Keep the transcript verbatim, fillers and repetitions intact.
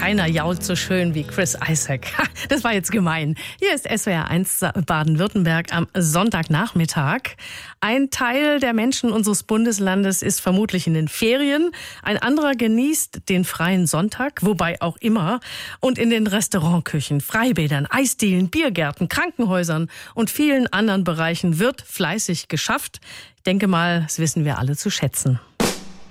Keiner jault so schön wie Chris Isaak. Das war jetzt gemein. Hier ist S W R eins Baden-Württemberg am Sonntagnachmittag. Ein Teil der Menschen unseres Bundeslandes ist vermutlich in den Ferien. Ein anderer genießt den freien Sonntag, wobei auch immer. Und in den Restaurantküchen, Freibädern, Eisdielen, Biergärten, Krankenhäusern und vielen anderen Bereichen wird fleißig geschafft. Ich denke mal, das wissen wir alle zu schätzen.